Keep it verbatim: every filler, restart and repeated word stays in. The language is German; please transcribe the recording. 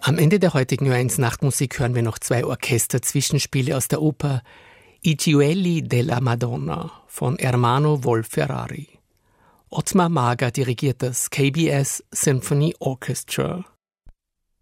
Am Ende der heutigen Ö eins Nachtmusik hören wir noch zwei Orchester-Zwischenspiele aus der Oper I Gioielli della Madonna von Ermanno Wolf-Ferrari. Ottmar Mager dirigiert das K B S Symphony Orchestra.